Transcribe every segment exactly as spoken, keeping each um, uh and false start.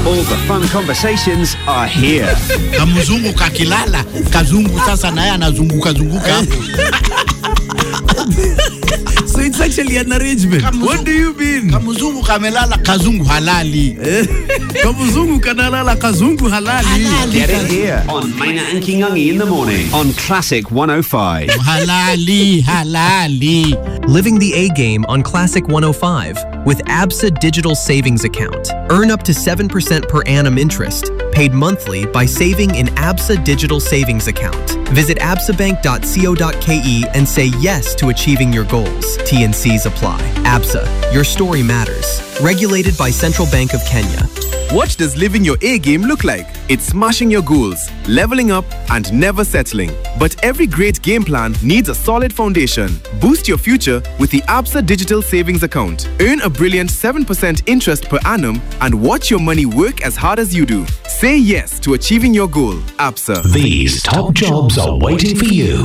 All the fun conversations are here. Kamuzungu kakilala, kazungu sasa naye anazunguka zunguka hapo. So it's actually an arrangement. Kamuzungu, what do you mean? Kamuzungu kamelala, kazungu halali. Kamuzungu kanalala, kazungu halali. halali. Get it here on Maina and Kingangi in the morning on Classic one oh five. Halali, halali. Living the A game on Classic one oh five with Absa Digital Savings Account. Earn up to seven percent per annum interest, paid monthly by saving in Absa Digital Savings Account. Visit absa bank dot co dot ke and say yes to achieving your goals. T and C's apply. Absa, your story matters. Regulated by Central Bank of Kenya. What does living your A game look like? It's smashing your goals, leveling up, and never settling. But every great game plan needs a solid foundation. Boost your future with the Absa Digital Savings Account. Earn a brilliant seven percent interest per annum and watch your money work as hard as you do. Say yes to achieving your goal. Absa. These top jobs are waiting for you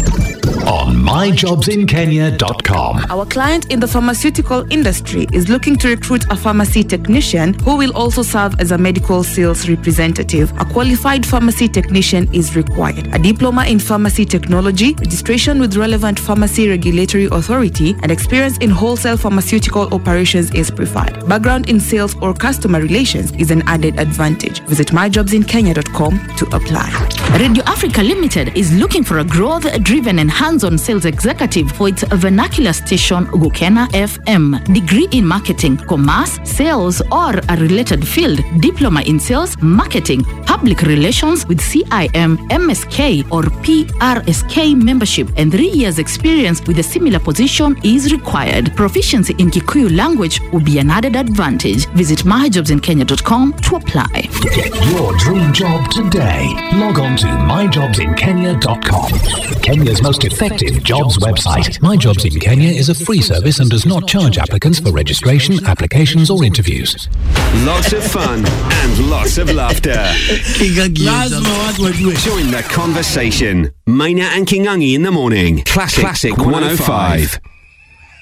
on my jobs in kenya dot com. Our client in the pharmaceutical industry is looking to recruit a pharmacy technician who will also serve as a medical sales representative. A qualified pharmacy technician is required. A diploma in pharmacy technology, registration with relevant pharmacy regulatory authority, and experience in wholesale pharmaceutical operations is preferred. Background in sales or customer relations is an added advantage. Visit my jobs in kenya dot com to apply. Radio Africa Limited is looking for a growth-driven and hands-on sales executive for its vernacular station Gukena F M. Degree in marketing, commerce, sales, or a related field. Diploma in sales, marketing, public relations with C I M, M S K, or P R S K membership, and three years experience with a similar position is required. Proficiency in Kikuyu language will be an added advantage. Visit my jobs in kenya dot com to apply. Get your dream job today. Log on to my jobs in kenya dot com. Kenya's most effective jobs website. My Jobs in Kenya is a free service and does not charge applicants for registration, applications, or interviews. Lots of fun and lots of laughter. Join the conversation. Maina and Kingangi in the morning. Classic, Classic one oh five.